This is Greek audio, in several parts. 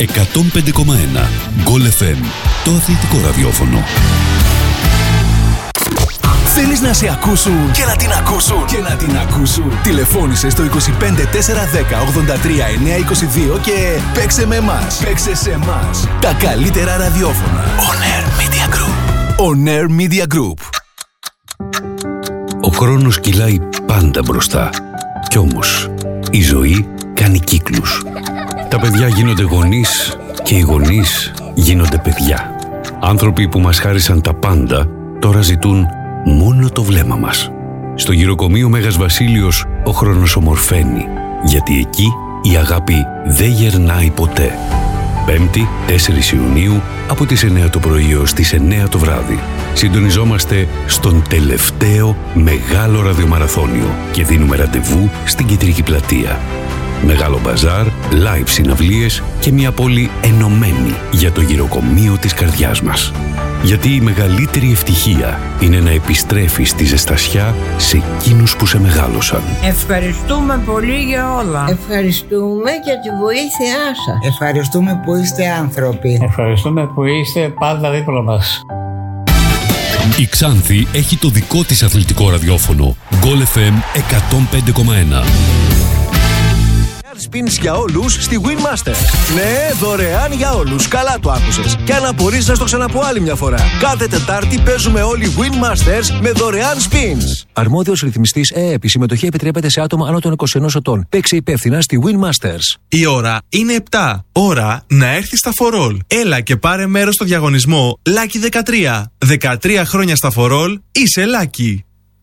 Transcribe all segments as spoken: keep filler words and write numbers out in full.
εκατόν πέντε κόμμα ένα Γκολ εφ εμ, το αθλητικό ραδιόφωνο. Θέλεις να σε ακούσουν και να την ακούσουν και να την ακούσουν. Τηλεφώνησε στο είκοσι πέντε τετρακόσια δέκα ογδόντα τρία εννιακόσια είκοσι δύο και παίξε με εμάς. Παίξε σε εμάς. Τα καλύτερα ραδιόφωνα. On Air Media Group. On Air Media Group. Ο χρόνος κυλάει πάντα μπροστά. Κι όμως η ζωή κάνει κύκλους. Τα παιδιά γίνονται γονείς και οι γονείς γίνονται παιδιά. Άνθρωποι που μας χάρισαν τα πάντα τώρα ζητούν μόνο το βλέμμα μας. Στο γυροκομείο Μέγας Βασίλειος ο χρόνος ομορφαίνει, γιατί εκεί η αγάπη δεν γερνάει ποτέ. Πέμπτη, τέσσερις Ιουνίου, από τις εννέα το πρωί ως τις εννέα το βράδυ. Συντονιζόμαστε στον τελευταίο μεγάλο ραδιομαραθώνιο και δίνουμε ραντεβού στην Κεντρική Πλατεία. Μεγάλο μπαζάρ, live συναυλίες και μια πόλη ενωμένη για το γυροκομείο της καρδιάς μας. Γιατί η μεγαλύτερη ευτυχία είναι να επιστρέφεις τη ζεστασιά σε εκείνους που σε μεγάλωσαν. Ευχαριστούμε πολύ για όλα. Ευχαριστούμε για τη βοήθειά σας. Ευχαριστούμε που είστε άνθρωποι. Ευχαριστούμε που είστε πάντα δίπλα μας. Η Ξάνθη έχει το δικό της αθλητικό ραδιόφωνο. Γκολ εφ εμ εκατόν πέντε κόμμα ένα. Spins για όλους στη Winmaster. Ναι, δωρεάν για όλους. Καλά το άκουσες. Και αν απορείς να στο ξαναπώ άλλη μια φορά. Κάθε Τετάρτη παίζουμε όλοι Winmasters με δωρεάν spins. Αρμόδιος ρυθμιστής ΕΕΠ. Η συμμετοχή επιτρέπεται σε άτομα άνω των είκοσι ενός ετών. Παίξε υπεύθυνα στη Winmasters. Η ώρα είναι επτά. Ώρα να έρθεις στα φορόλ. Έλα και πάρε μέρος στο διαγωνισμό Lucky δεκατρία. δεκατρία χρόνια στα φορόλ, είσαι Lucky.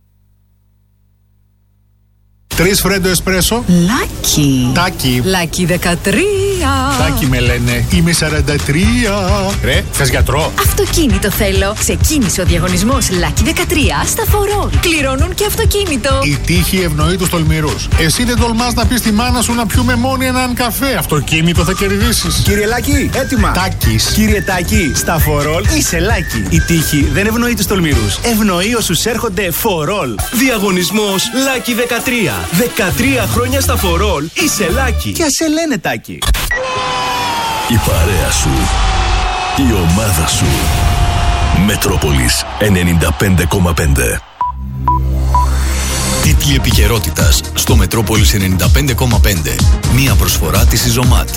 Τρεις φρέντο εσπρέσο. Λάκι. Τάκι. Λάκι δεκατρία. Τάκι με λένε. Είμαι σαράντα τρία. Ρε, θες γιατρό? Αυτοκίνητο θέλω. Ξεκίνησε ο διαγωνισμός Λάκι δεκατρία στα φορόλ. Κληρώνουν και αυτοκίνητο. Η τύχη ευνοεί τους τολμηρούς. Εσύ δεν τολμάς να πεις στη μάνα σου να πιούμε μόνοι έναν καφέ. Αυτοκίνητο θα κερδίσεις. Κύριε Λάκη, έτοιμα. Τάκης. Κύριε Τάκη, στα φορόλ είσαι Λάκη. Η τύχη δεν ευνοεί τους τολμηρούς. Ευνοεί όσους έρχονται φορόλ. Διαγωνισμός Λάκη δεκατρία. δεκατρία χρόνια στα φορόλ είσαι Λάκη. Και ας σε λένε Τάκη. Η παρέα σου. Η ομάδα σου. Μετρόπολης ενενήντα πέντε κόμμα πέντε. Τίτλοι επικαιρότητας στο Μετρόπολης ενενήντα πέντε κόμμα πέντε. Μία προσφορά της Ιζωμάτ.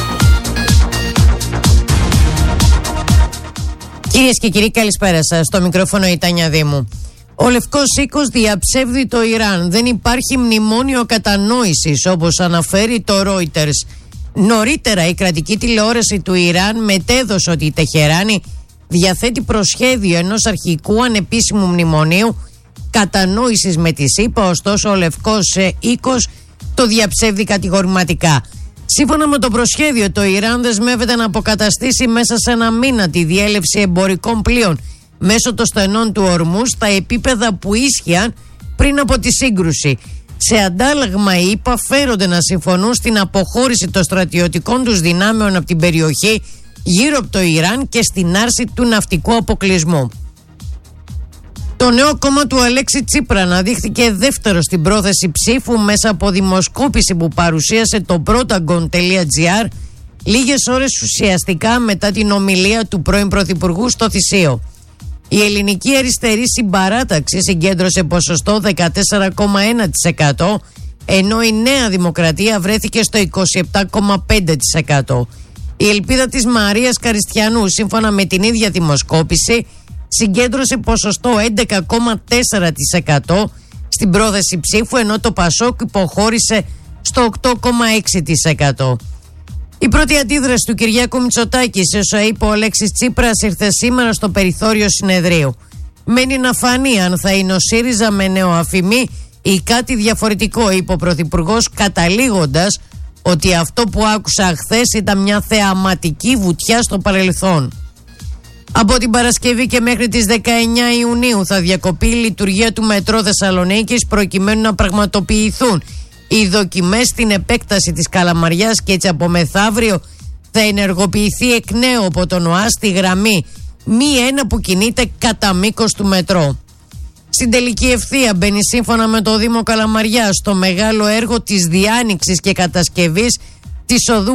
Κυρίες και κύριοι, καλησπέρα σας. Στο μικρόφωνο η Τάνια Δήμου. Ο Λευκός Οίκος διαψεύδει το Ιράν. Δεν υπάρχει μνημόνιο κατανόησης, όπως αναφέρει το Reuters. Νωρίτερα η κρατική τηλεόραση του Ιράν μετέδωσε ότι η Τεχεράνη διαθέτει προσχέδιο ενός αρχικού ανεπίσημου μνημονίου κατανόησης με τη ΣΥΠΑ, ωστόσο ο Λευκός Οίκος το διαψεύδει κατηγορηματικά. Σύμφωνα με το προσχέδιο, το Ιράν δεσμεύεται να αποκαταστήσει μέσα σε ένα μήνα τη διέλευση εμπορικών πλοίων μέσω των στενών του Ορμούς στα επίπεδα που ίσχυαν πριν από τη σύγκρουση. Σε αντάλλαγμα, οι ΗΠΑ φέρονται να συμφωνούν στην αποχώρηση των στρατιωτικών τους δυνάμεων από την περιοχή γύρω από το Ιράν και στην άρση του ναυτικού αποκλεισμού. Το νέο κόμμα του Αλέξη Τσίπρα αναδείχθηκε δεύτερο στην πρόθεση ψήφου μέσα από δημοσκόπηση που παρουσίασε το protagon.gr λίγες ώρες ουσιαστικά μετά την ομιλία του πρώην Πρωθυπουργού στο Θησίο. Η ελληνική αριστερή συμπαράταξη συγκέντρωσε ποσοστό δεκατέσσερα κόμμα ένα τοις εκατό, ενώ η Νέα Δημοκρατία βρέθηκε στο είκοσι επτά κόμμα πέντε τοις εκατό. Η ελπίδα της Μαρίας Καριστιανού, σύμφωνα με την ίδια δημοσκόπηση, συγκέντρωσε ποσοστό έντεκα κόμμα τέσσερα τοις εκατό στην πρόθεση ψήφου, ενώ το Πασόκ υποχώρησε στο οκτώ κόμμα έξι τοις εκατό. Η πρώτη αντίδραση του Κυριάκου Μητσοτάκη σε όσα είπε ο Αλέξης Τσίπρας ήρθε σήμερα στο περιθώριο συνεδρίου. Μένει να φανεί αν θα είναι ο ΣΥΡΙΖΑ με νεοαφημή ή κάτι διαφορετικό, είπε ο Πρωθυπουργός, καταλήγοντας ότι αυτό που άκουσα χθες ήταν μια θεαματική βουτιά στο παρελθόν. Από την Παρασκευή και μέχρι τις δεκαεννέα Ιουνίου θα διακοπεί η λειτουργία του Μετρό Θεσσαλονίκης προκειμένου να πραγματοποιηθούν οι δοκιμές στην επέκταση της Καλαμαριάς και έτσι από μεθαύριο θα ενεργοποιηθεί εκ νέου από τον ΟΑ στη γραμμή μη ένα που κινείται κατά μήκος του μετρό. Στην τελική ευθεία μπαίνει σύμφωνα με το Δήμο Καλαμαριάς το μεγάλο έργο της διάνοιξης και κατασκευής της οδού